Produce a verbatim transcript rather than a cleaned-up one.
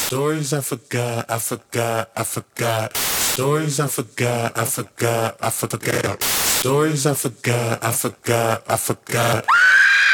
Stories I forgot, I forgot, I forgot. Stories I forgot, I forgot, I forgot. Stories I forgot, I forgot, I forgot.